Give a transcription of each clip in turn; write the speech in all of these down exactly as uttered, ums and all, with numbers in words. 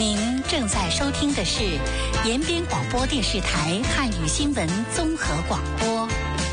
您正在收听的是延边广播电视台汉语新闻综合广播。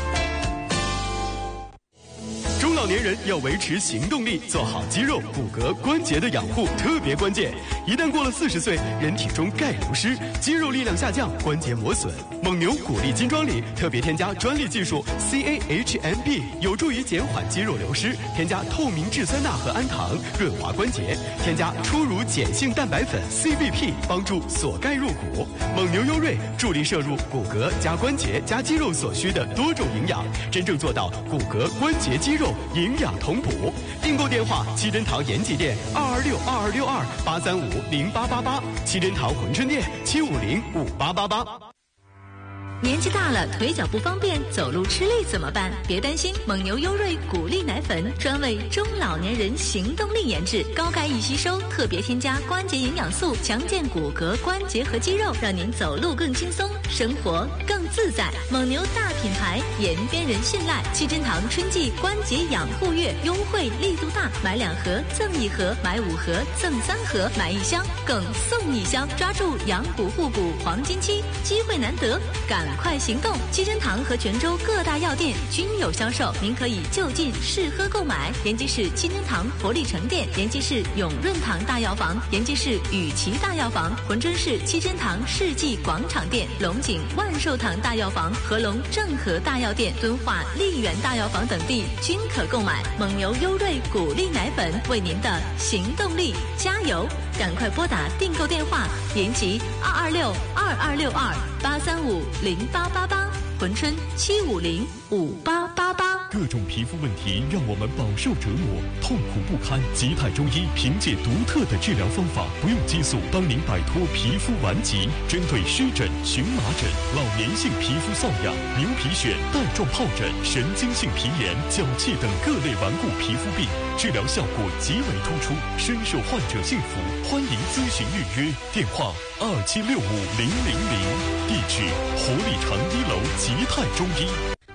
中老年人要维持行动力，做好肌肉、骨骼、关节的养护特别关键。一旦过了四十岁，人体中钙流失，肌肉力量下降，关节磨损。蒙牛骨力金装里特别添加专利技术 C A H M B， 有助于减缓肌肉流失。添加透明质酸钠和氨糖，润滑关节。添加初乳碱性蛋白粉 C B P， 帮助锁钙入骨。蒙牛优瑞助力摄入骨骼加关节加肌肉所需的多种营养，真正做到骨骼、关节、肌肉营养同补。订购电话：七珍堂延吉店二二六二二六二八三五零八八八，七珍堂珲春店七五零五八八八。 年纪大了，腿脚不方便，走路吃力怎么办？别担心，蒙牛优瑞骨力奶粉专为中老年人行动力研制，高钙易吸收，特别添加关节营养素，强健骨骼、关节和肌肉，让您走路更轻松，生活更自在。蒙牛大品牌，延边人信赖。七珍堂春季关节养护月优惠力度大，买两盒赠一盒，买五盒赠三盒，买一箱更送一箱，抓住养骨护骨黄金期，机会难得，赶快行动！七珍堂和泉州各大药店均有销售，您可以就近试喝购买。延吉市七珍堂活力城店、延吉市永润堂大药房、延吉市雨琦大药房、珲春市七珍堂世纪广场店、龙井万寿堂大药房、合龙正和大药店、敦化丽园大药房等地均可购买。蒙牛优瑞骨力奶粉，为您的行动力加油！赶快拨打订购电话：延吉二二六二二六二八三五零八八八，珲春七五零五八八八。 各种皮肤问题让我们饱受折磨，痛苦不堪。吉泰中医凭借独特的治疗方法，不用激素，帮您摆脱皮肤顽疾。针对湿疹、荨麻疹、老年性皮肤瘙痒、牛皮癣、带状疱疹、神经性皮炎、脚气等各类顽固皮肤病，治疗效果极为突出，深受患者信服。欢迎咨询预约，电话二七六五零零零，地址活力城一楼吉泰中医。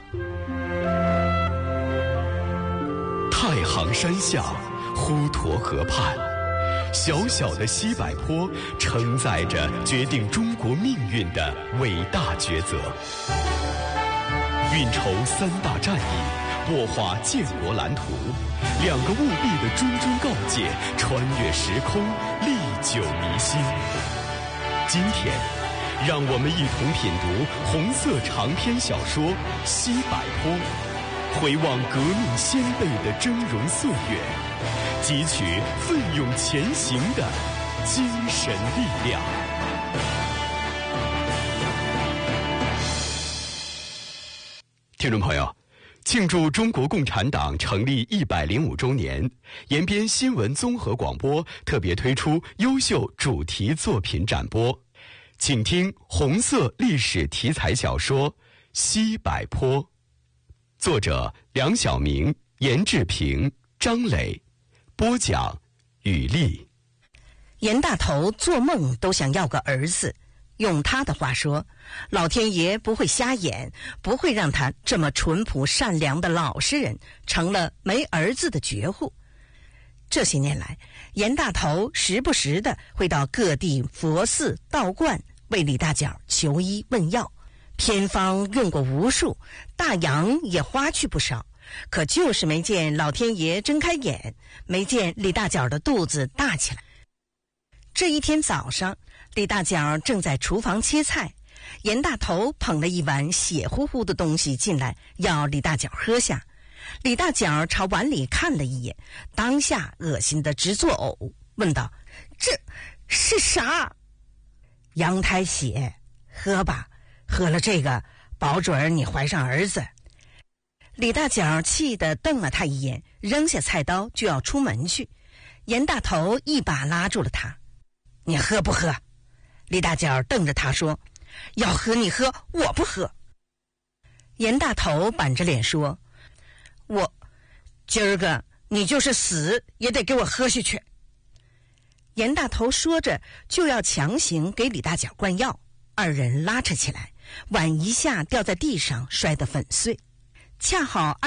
太行山下，滹沱河畔，小小的西柏坡承载着决定中国命运的伟大抉择，运筹三大战役，擘画建国蓝图，两个务必的谆谆告诫，穿越时空，历久弥新。今天，让我们一同品读红色长篇小说《西柏坡》，回望革命先辈的峥嵘岁月，汲取奋勇前行的精神力量。听众朋友，庆祝中国共产党成立一百零五周年，延边新闻综合广播特别推出优秀主题作品展播，请听红色历史题材小说《西柏坡》，作者梁晓明、严志平、张磊，播讲雨丽。 严大头做梦都想要个儿子，用他的话说，老天爷不会瞎眼，不会让他这么淳朴善良的老实人成了没儿子的绝户。这些年来，严大头时不时的会到各地佛寺道观为李大脚求医问药，偏方用过无数，大洋也花去不少，可就是没见老天爷睁开眼，没见李大脚的肚子大起来。这一天早上，李大脚正在厨房切菜，严大头捧了一碗血乎乎的东西进来，要李大脚喝下。李大脚朝碗里看了一眼，当下恶心得直作呕，问道：这是啥？羊胎血，喝吧，喝了这个保准你怀上儿子。李大脚气得瞪了他一眼，扔下菜刀就要出门去。严大头一把拉住了他：你喝不喝？李大脚瞪着他说：要喝你喝，我不喝。严大头板着脸说：我今儿个你就是死也得给我喝下去。严大头说着就要强行给李大脚灌药，二人拉扯起来，碗一下掉在地上，摔得粉碎。恰好